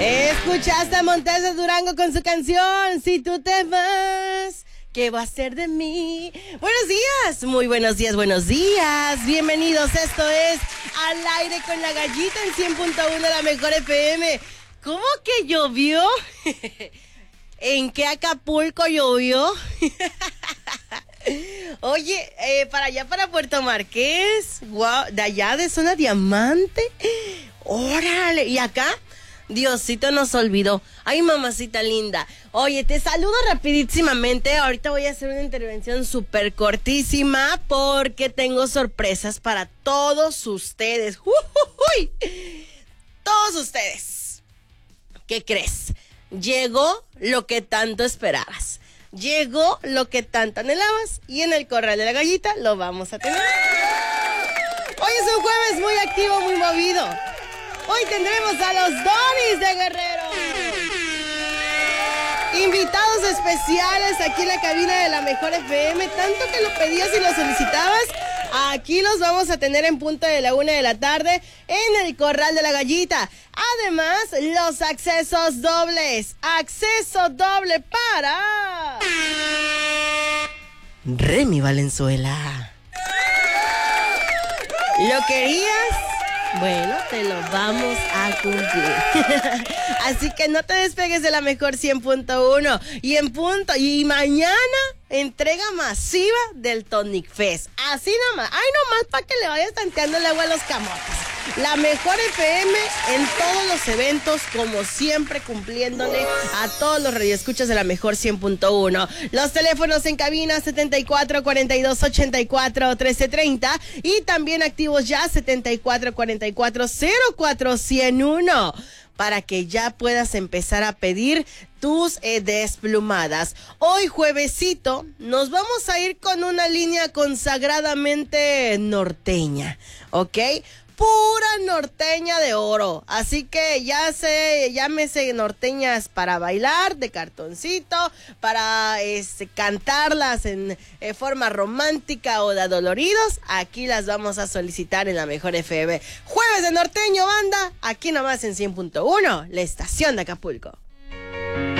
Escuchaste a Montes de Durango con su canción Si tú te vas, ¿qué va a ser de mí? Buenos días, muy buenos días, buenos días. Bienvenidos, esto es Al Aire con la Gallita en 100.1 la Mejor FM. ¿Cómo que llovió? ¿En qué Acapulco llovió? Oye, para allá, para Puerto Marqués, wow, de allá de Zona Diamante, órale, y acá, Diosito nos olvidó. Ay, mamacita linda. Oye, te saludo rapidísimamente. Ahorita voy a hacer una intervención súper cortísima porque tengo sorpresas para todos ustedes. ¡Uy! Todos ustedes. ¿Qué crees? Llegó lo que tanto esperabas. Llegó lo que tanto anhelabas y en el Corral de la Gallita lo vamos a tener. Hoy es un jueves muy activo, muy movido. Hoy tendremos a los Donis de Guerrero. Invitados especiales aquí en la cabina de la Mejor FM. Tanto que lo pedías y lo solicitabas. Aquí los vamos a tener en punto de la 1 de la tarde en el Corral de la Gallita. Además, los accesos dobles. Acceso doble para Remy Valenzuela. ¿Lo querías? Bueno, te lo vamos a cumplir. Así que no te despegues de la Mejor 100.1. Y en punto, y mañana, entrega masiva del Tonic Fest. Así nomás. Ay, nomás para que le vayas tanteando el agua a los camotes. La Mejor FM en todos los eventos, como siempre, cumpliéndole a todos los radioescuchas de la Mejor 100.1. Los teléfonos en cabina 74 42 84 13 30 y también activos ya 74 44 04 101 para que ya puedas empezar a pedir tus desplumadas. Hoy juevesito nos vamos a ir con una línea consagradamente norteña, ¿ok? Pura norteña de oro. Así que llámese norteñas para bailar de cartoncito, para cantarlas en forma romántica o de adoloridos. Aquí las vamos a solicitar en la Mejor FM. Jueves de norteño, banda. Aquí nomás en 100.1, la estación de Acapulco.